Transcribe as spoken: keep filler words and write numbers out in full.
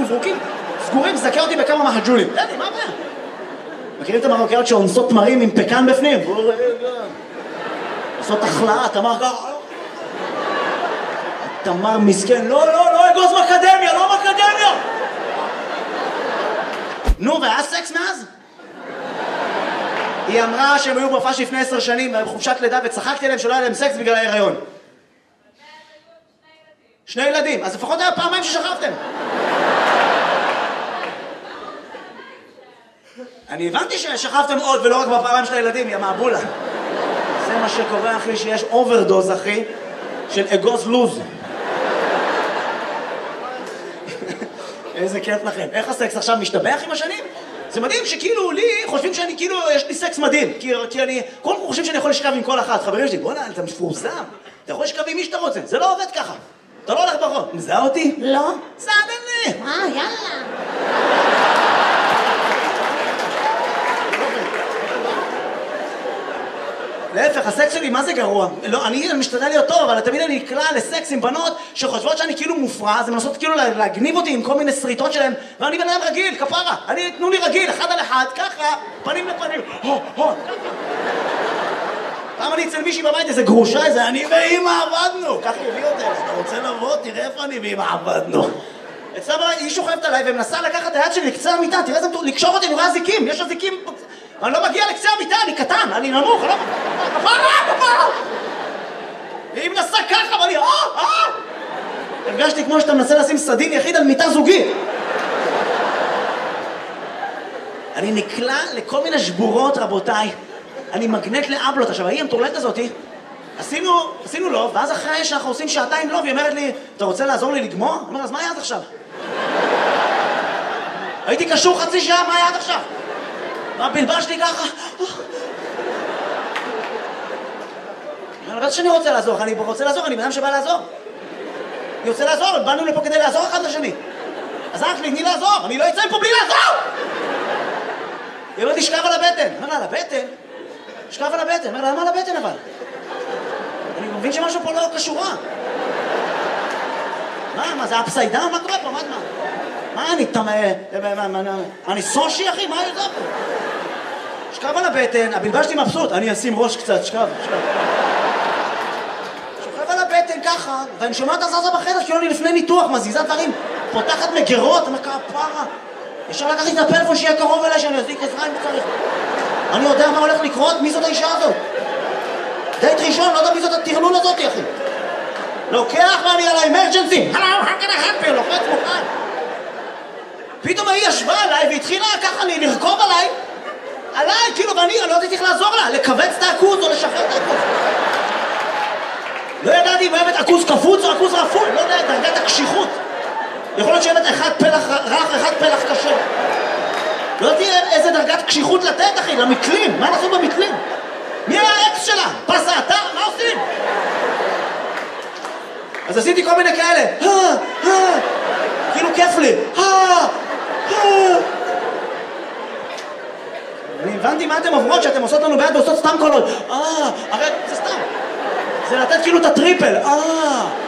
כאילו זרוקים, סגורים, זכה אותי בכמה מהג'ולים. תן לי, מה הבעיה? מכירים את המרוקאיות שאונסות תמרים עם פקן בפנים? עושות החלאה, תמר ככה. תמר מסכן, לא, לא, לא אגוז מקדמיה, לא מקדמיה! נו, והיה סקס מאז? היא אמרה שהם היו בהופעה לפני עשר שנים, בחופשת לידה, וצחקתי עליהם שלא היה להם סקס בגלל ההיריון. שני ילדים, אז לפחות היה פעמיים ששכבתם. אני הבנתי ששכבתם עוד ולא רק בפעמיים של הילדים, יא מעבולה. זה מה שקורה, אחי, שיש אוברדוז, אחי, של אגוז לוז. איזה כיף לכם. איך הסקס עכשיו משתבח עם השנים? זה מדהים שכאילו לי חושבים שאני כאילו, יש לי סקס מדהים. כי, כי אני, קודם כל חושבים שאני יכול לשכב עם כל אחת. חברים שלי, בוא'נה, אתה מפורסם. אתה יכול לשכב עם מי שאתה רוצה. זה לא עובד ככה. אתה לא הולך ברחוב. מזהה אותי? לא. סעדן לי. אה, יאללה. להפך, הסקס שלי, מה זה גרוע? לא, אני משתדל להיות טוב, אבל תמיד אני נקלע לסקס עם בנות שחושבות שאני כאילו מופרע, אז הן מנסות כאילו להגניב אותי עם כל מיני שריטות שלהן, ואני בן אדם רגיל, כפרה. אני, תנו לי רגיל, אחד על אחד, ככה, פנים לפנים. הו, הו, ככה. פעם אני אצל מישהי בבית, איזה גרושה, איזה אני ואמא עבדנו. ככה הוא הביא אותה, אתה רוצה לבוא, תראה איפה אני ואמא עבדנו. אצלה בבית, היא שוכבת עליי ומנסה לקחת את היד שלי לקצה המיטה, תראה איזה לקשור אותי, אני רואה זיקים, יש הזיקים. אני לא מגיע לקצה המיטה, אני קטן, אני נמוך, אני לא... כפרה, כפרה! והיא מנסה ככה, ואני... אה, אה! הרגשתי כמו שאתה מנסה לשים סדין יחיד על מיטה זוגית. אני נקלע לכל מיני שבורות, רבותיי. אני מגנט לאבלות. עכשיו, ההיא המטורלת הזאתי, עשינו, עשינו לו, ואז אחרי שאנחנו עושים שעתיים לו, והיא אומרת לי, אתה רוצה לעזור לי לגמור? אני אומר, אז מה היה עד עכשיו? הייתי קשור חצי שעה, מה היה עד עכשיו? והבלבל שלי ככה... אני לא שאני רוצה לעזור, אני רוצה לעזור, אני בן אדם שבא לעזור. אני רוצה לעזור, באנו לפה כדי לעזור אחד לשני. אז אח לי, תני לעזור, אני לא אצא מפה בלי לעזור! היא אומרת לי, שכב על הבטן. אני אומר לה, על הבטן? שכב על הבטן. אני אומר לה, למה על הבטן אבל? אני מבין שמשהו פה לא קשורה. מה, מה, זה אפסיידן? מה קורה פה? מה, מה? מה, אני תמה... אני סושי, אחי? מה זה פה? שכב על הבטן, הבלבל שלי מבסוט. אני אשים ראש קצת, שכב, שכב. שוכב על הבטן ככה, ואני שומע את הזזה בחדר, כאילו אני לפני ניתוח, מזיזה דברים, פותחת מגרות, אני אומר, פרה. ישר לקחתי את הפלאפון שיהיה קרוב אליי, שאני אזיק עזרה אם צריך. אני יודע מה הולך לקרות, מי זאת האישה הזאת? דייט ראשון, לא יודע מי זאת הטרלול הזאת, אחי. לוקח ואני על האמרג'נסי. Hello, how can I help you? לוחץ מוכן. פתאום היא ישבה עליי והתחילה ככה לרכוב עליי, עליי, כאילו, ואני לא יודעת איך לעזור לה, לכווץ את העכוז או לשחרר את העכוז. לא ידעתי אם אוהבת עכוז קפוץ או עכוז רפוי, לא יודע, דרגת הקשיחות. יכול להיות שאוהבת אחד פלח רך, אחד פלח קשה. לא יודעתי איזה דרגת קשיחות לתת, אחי, למתלים. מה אנחנו במתלים? מי היה האקס שלה? פס האתר? מה עושים? אז עשיתי כל מיני כאלה. כאילו כיף לי. אני הבנתי מה אתם עוברות שאתם עושות לנו ביד ועושות סתם קולות. אה, הרי זה סתם. זה לתת כאילו את הטריפל. אה.